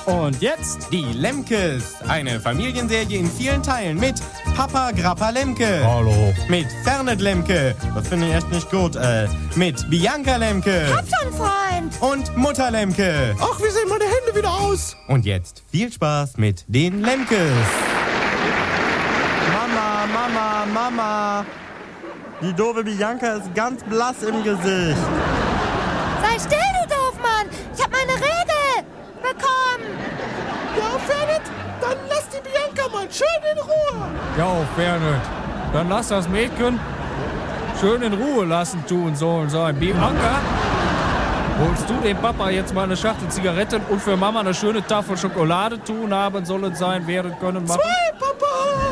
Und jetzt die Lemkes. Eine Familienserie in vielen Teilen mit Papa Grappa Lemke. Hallo. Mit Fernet Lemke. Das finde ich echt nicht gut. Mit Bianca Lemke. Hab schon, Freund. Und Mutter Lemke. Ach, wie sehen meine Hände wieder aus? Und jetzt viel Spaß mit den Lemkes. Mama, Mama, Mama. Die doofe Bianca ist ganz blass im Gesicht. Sei still, du Doofmann. Ich hab meine Regel bekommen. Ja, Fernet, dann lass die Bianca mal schön in Ruhe. Ja, Fernet. Dann lass das Mädchen schön in Ruhe lassen tun sollen sein. Bianca, holst du dem Papa jetzt mal eine Schachtel Zigaretten und für Mama eine schöne Tafel Schokolade tun haben sollen sein, werden können machen? 2, Papa.